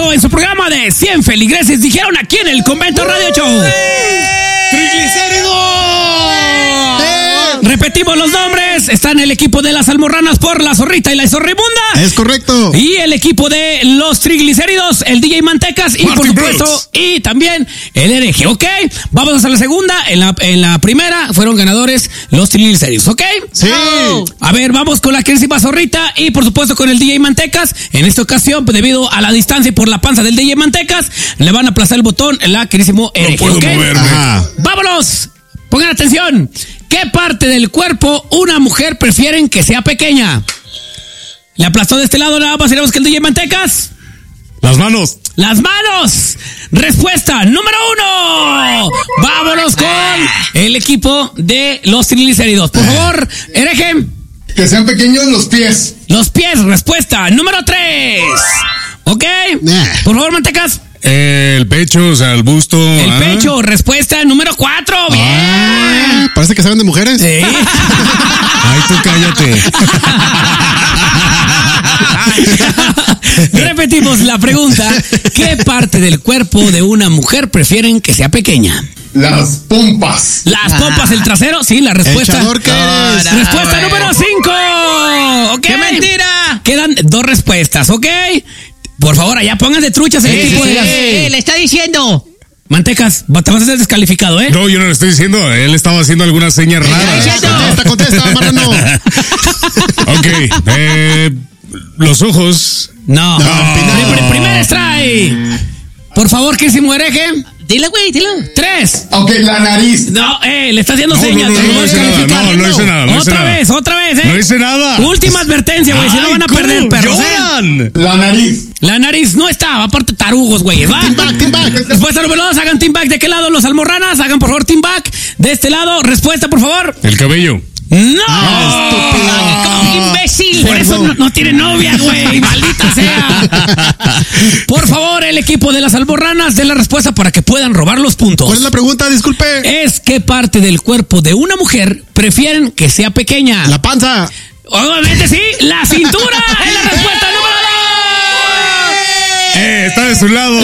regreso en su programa de 100 feligreses dijeron aquí en el Convento Radio Show. ¡Triglicéridos! Repetimos los nombres. Están el equipo de las almorranas por la zorrita y la zorribunda. Es correcto. Y el equipo de los triglicéridos, el DJ Mantecas y Martin por supuesto, Brooks. y también el hereje, ¿ok? Vamos a hacer la segunda. En la primera fueron ganadores los triglicéridos, ¿ok? Sí. A ver, vamos con la querísima zorrita y por supuesto con el DJ Mantecas. En esta ocasión, pues, debido a la distancia y por la panza del DJ Mantecas, le van a aplazar el botón la querísimo hereje, puedo ¿ok? moverme. Ajá. ¡Vámonos! Pongan atención. ¿Qué parte del cuerpo una mujer prefieren que sea pequeña? Le aplastó de este lado, nada más tenemos que el DJ Mantecas. Las manos. ¡Las manos! Respuesta número 1. Vámonos con el equipo de los triglicéridos. Por favor, hereje. Que sean pequeños los pies. Los pies, respuesta número 3. ¿Ok? Por favor, Mantecas. El pecho, o sea, el busto. El pecho, respuesta número 4. Bien. Parece que saben de mujeres. Sí. Ay, tú cállate. Repetimos la pregunta. ¿Qué parte del cuerpo de una mujer prefieren que sea pequeña? Las pompas. Las pompas, el trasero. Sí, la respuesta. Echador que eres. Respuesta número 5. ¿Ok? ¡Qué mentira! Quedan 2 respuestas, ¿ok? Por favor, allá pónganse truchas el equipo de las... Le está diciendo. Mantecas, te vas a ser descalificado, ¿eh? No, yo no le estoy diciendo. Él estaba haciendo algunas señas raras. Contesta, marrano. Ok. Los ojos. No. No. Primer strike. Por favor, querísimo hereje. Dile, güey, dile. 3. Ok, la nariz. No, le está haciendo No, señas. no, te no voy a hice nada. descalificar. No hice nada. No hice Otra nada. vez, ¿eh? No hice nada. Última advertencia, güey. Si no Ay, van a ¿cómo? perder, perros, ¿eh? ¡Lloran! La nariz. La nariz no estaba, aparte tarugos, güey. ¿Va? Team back. Respuesta número 2, hagan team back. ¿De qué lado los almorranas? Hagan por favor team back. De este lado, respuesta, por favor. El cabello. ¡No! ¡Qué imbécil! Por eso no tiene novia, güey. Maldita sea. Por favor, el equipo de las almorranas, den la respuesta para que puedan robar los puntos. ¿Cuál es la pregunta? Disculpe. Es qué parte del cuerpo de una mujer prefieren que sea pequeña. La panza. Obviamente sí, la cintura es la respuesta número 2. Está de su lado.